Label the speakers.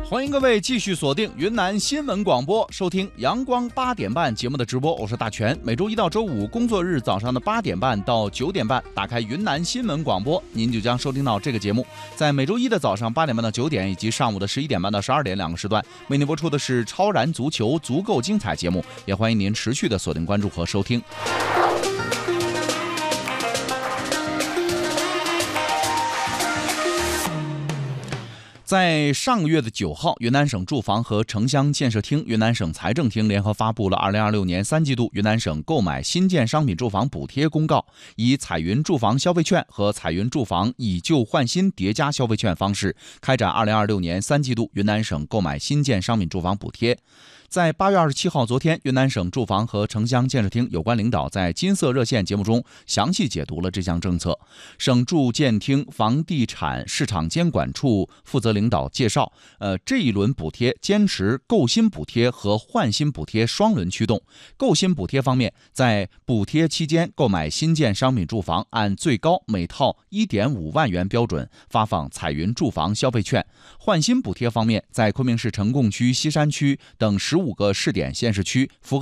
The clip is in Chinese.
Speaker 1: 欢迎各位继续锁定云南新闻广播，收听阳光8点半节目的直播，我是大全。每周一到周五工作日早上的8点半到9点半，打开云南新闻广播，您就将收听到这个节目。在每周一的早上8点半到9点，以及上午的11点半到12点2个时段，为您播出的是超燃足球足够精彩节目，也欢迎您持续的锁定关注和收听。在上个月的9号，云南省住房和城乡建设厅、云南省财政厅联合发布了2026年3季度云南省购买新建商品住房补贴公告，以彩云住房消费券和彩云住房以旧换新叠加消费券方式开展2026年3季度云南省购买新建商品住房补贴。在8月27号，昨天，云南省住房和城乡建设厅有关领导在金色热线节目中详细解读了这项政策。省住建厅房地产市场监管处负责领导介绍，这一轮补贴坚持购新补贴和换新补贴双轮驱动。购新补贴方面，在补贴期间购买新建商品住房，按最高每套1.5万元标准发放彩云住房消费券。换新补贴方面，在昆明市成贡区、西山区等15个试点县市区符合